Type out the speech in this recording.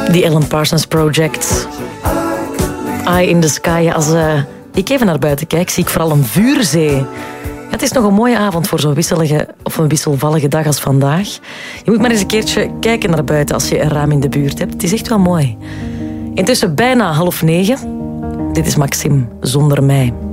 The Alan Parsons Project. Eye in the Sky. Als ik even naar buiten kijk, zie ik vooral een vuurzee. Het is nog een mooie avond voor zo'n een wisselvallige dag als vandaag. Je moet maar eens een keertje kijken naar buiten als je een raam in de buurt hebt. Het is echt wel mooi. Intussen bijna 8:30. Dit is Maxime zonder mij.